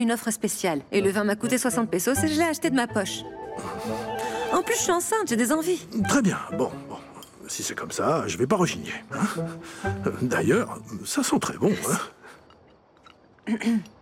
une offre spéciale. Et le vin m'a coûté 60 pesos et je l'ai acheté de ma poche. En plus, je suis enceinte, j'ai des envies. Très bien, bon. Si c'est comme ça, je vais pas rechigner. Hein. D'ailleurs, ça sent très bon. Hein.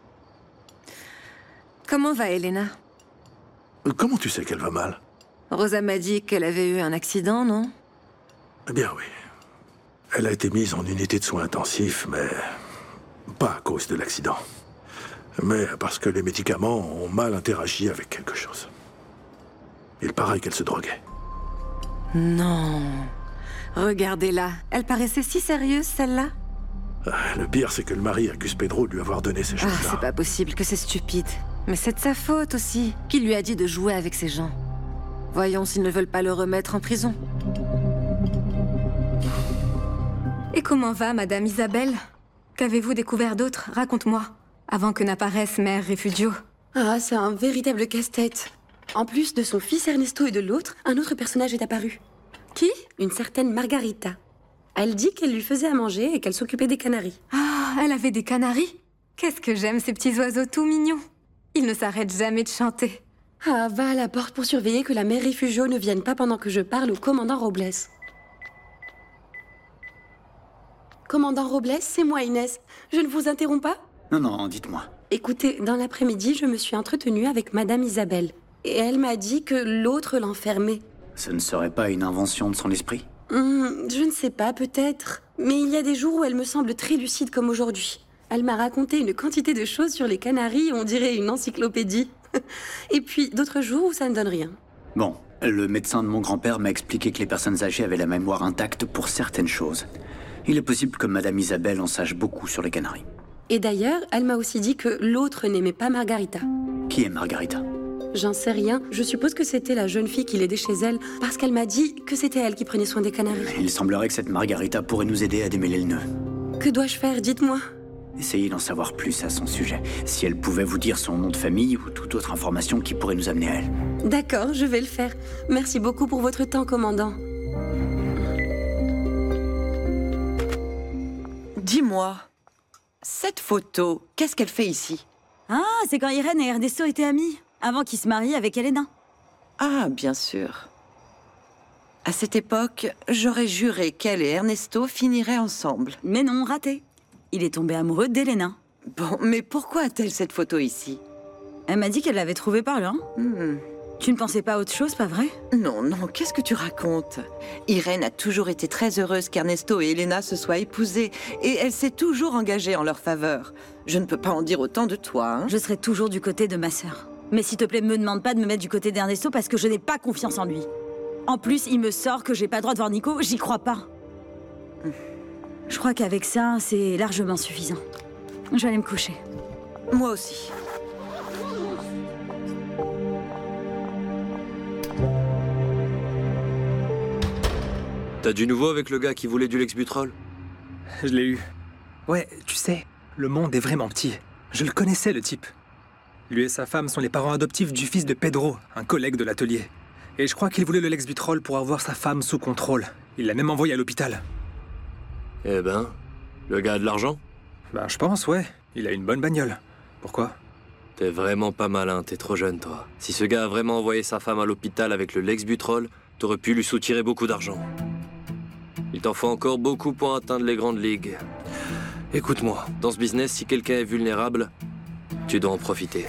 Comment va Elena? Comment tu sais qu'elle va mal? Rosa m'a dit qu'elle avait eu un accident, non? Eh bien oui. Elle a été mise en unité de soins intensifs, mais pas à cause de l'accident. Mais parce que les médicaments ont mal interagi avec quelque chose. Il paraît qu'elle se droguait. Non. Regardez-la. Elle paraissait si sérieuse, celle-là. Le pire, c'est que le mari accuse Pedro de lui avoir donné ces choses-là. C'est pas possible que c'est stupide. Mais c'est de sa faute aussi. Qui lui a dit de jouer avec ces gens? Voyons s'ils ne veulent pas le remettre en prison. Et comment va, Madame Isabelle? Qu'avez-vous découvert d'autre? Raconte-moi. Avant que n'apparaisse Mère Refugio. Ah, c'est un véritable casse-tête. En plus de son fils Ernesto et de l'autre, un autre personnage est apparu. Qui? Une certaine Margarita. Elle dit qu'elle lui faisait à manger et qu'elle s'occupait des canaris. Ah, elle avait des canaris? Qu'est-ce que j'aime ces petits oiseaux tout mignons. Ils ne s'arrêtent jamais de chanter. Ah, va à la porte pour surveiller que la mère Refugio ne vienne pas pendant que je parle au commandant Robles. Commandant Robles, c'est moi Inès. Je ne vous interromps pas? Non, dites-moi. Écoutez, dans l'après-midi, je me suis entretenue avec Madame Isabelle. Et elle m'a dit que l'autre l'enfermait. Ce ne serait pas une invention de son esprit? Je ne sais pas, peut-être. Mais il y a des jours où elle me semble très lucide comme aujourd'hui. Elle m'a raconté une quantité de choses sur les Canaries, on dirait une encyclopédie. Et puis d'autres jours où ça ne donne rien. Bon, le médecin de mon grand-père m'a expliqué que les personnes âgées avaient la mémoire intacte pour certaines choses. Il est possible que Madame Isabelle en sache beaucoup sur les Canaries. Et d'ailleurs, elle m'a aussi dit que l'autre n'aimait pas Margarita. Qui est Margarita? J'en sais rien. Je suppose que c'était la jeune fille qui l'aidait chez elle, parce qu'elle m'a dit que c'était elle qui prenait soin des Canaries. Il semblerait que cette Margarita pourrait nous aider à démêler le nœud. Que dois-je faire? Dites-moi. Essayez d'en savoir plus à son sujet. Si elle pouvait vous dire son nom de famille ou toute autre information qui pourrait nous amener à elle. D'accord, je vais le faire. Merci beaucoup pour votre temps, commandant. Dis-moi, cette photo, qu'est-ce qu'elle fait ici? Ah, c'est quand Irène et Ernesto étaient amis, avant qu'ils se marient avec Elena. Ah, bien sûr. À cette époque, j'aurais juré qu'elle et Ernesto finiraient ensemble. Mais non, raté. Il est tombé amoureux d'Elena. Bon, mais pourquoi a-t-elle cette photo ici? Elle m'a dit qu'elle l'avait trouvée par là. Tu ne pensais pas à autre chose, pas vrai? Non, qu'est-ce que tu racontes? Irène a toujours été très heureuse qu'Ernesto et Elena se soient épousés, et elle s'est toujours engagée en leur faveur. Je ne peux pas en dire autant de toi, hein? Je serai toujours du côté de ma sœur. Mais s'il te plaît, me demande pas de me mettre du côté d'Ernesto parce que je n'ai pas confiance en lui. En plus, il me sort que j'ai pas le droit de voir Nico, j'y crois pas. Je crois qu'avec ça, c'est largement suffisant. Je vais aller me coucher. Moi aussi. T'as du nouveau avec le gars qui voulait du Lexbutrol? Je l'ai eu. Ouais, tu sais, le monde est vraiment petit. Je le connaissais, le type. Lui et sa femme sont les parents adoptifs du fils de Pedro, un collègue de l'atelier. Et je crois qu'il voulait le Lexbutrol pour avoir sa femme sous contrôle. Il l'a même envoyé à l'hôpital. Eh ben, le gars a de l'argent? Ben, je pense, ouais. Il a une bonne bagnole. Pourquoi? T'es vraiment pas malin, t'es trop jeune, toi. Si ce gars a vraiment envoyé sa femme à l'hôpital avec le Lexbutrol, t'aurais pu lui soutirer beaucoup d'argent. Il t'en faut encore beaucoup pour atteindre les grandes ligues. Écoute-moi, dans ce business, si quelqu'un est vulnérable, tu dois en profiter.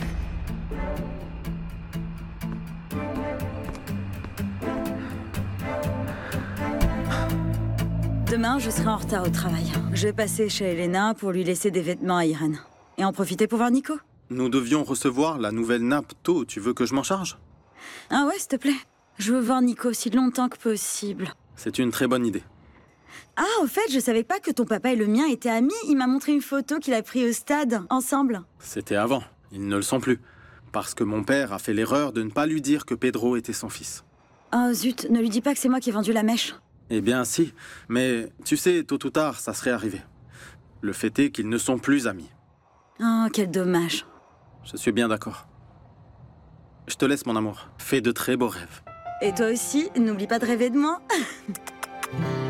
Demain, je serai en retard au travail. Je vais passer chez Elena pour lui laisser des vêtements à Irène. Et en profiter pour voir Nico. Nous devions recevoir la nouvelle nappe tôt. Tu veux que je m'en charge? Ah ouais, s'il te plaît. Je veux voir Nico aussi longtemps que possible. C'est une très bonne idée. Ah, au fait, je savais pas que ton papa et le mien étaient amis. Il m'a montré une photo qu'il a prise au stade, ensemble. C'était avant. Ils ne le sont plus. Parce que mon père a fait l'erreur de ne pas lui dire que Pedro était son fils. Oh zut, ne lui dis pas que c'est moi qui ai vendu la mèche. Eh bien si, mais tu sais, tôt ou tard, ça serait arrivé. Le fait est qu'ils ne sont plus amis. Oh, quel dommage. Je suis bien d'accord. Je te laisse, mon amour. Fais de très beaux rêves. Et toi aussi, n'oublie pas de rêver de moi.